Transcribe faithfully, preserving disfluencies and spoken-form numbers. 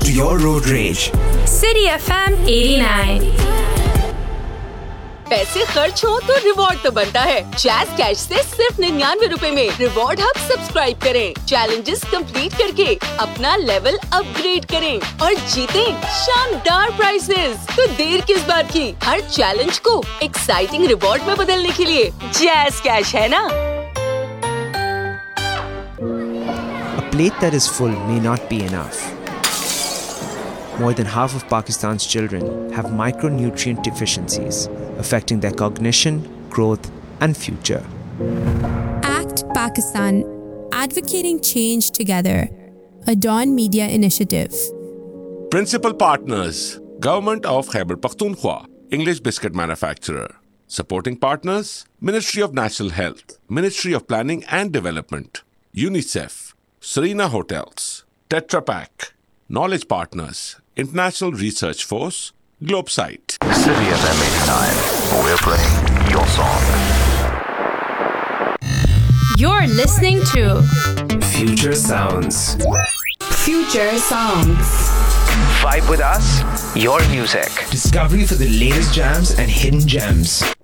your road rage. City F M eighty-nine. पैसे खर्च हो तो रिवॉर्ड तो बनता है। जैज कैश से सिर्फ निन्यानवे रुपए में रिवॉर्ड हब सब्सक्राइब करें, चैलेंजेस कंप्लीट करके अपना लेवल अपग्रेड करें और जीतें शानदार प्राइजेस। तो देर किस बात की, हर चैलेंज को एक्साइटिंग रिवॉर्ड में बदलने के लिए जैज कैश है ना। A plate that is full may not be enough. More than half of Pakistan's children have micronutrient deficiencies, affecting their cognition, growth, and future. Act Pakistan, advocating change together. A Dawn Media initiative. Principal partners: Government of Khyber Pakhtunkhwa, English biscuit manufacturer. Supporting partners: Ministry of National Health, Ministry of Planning and Development, UNICEF, Serena Hotels, Tetra Pak. Knowledge partners: International Research Force, Globesite. City F M eighty-nine. We're playing your song. You're listening to Future Sounds. Future Songs. Vibe with us, your music. Discovery for the latest jams and hidden gems.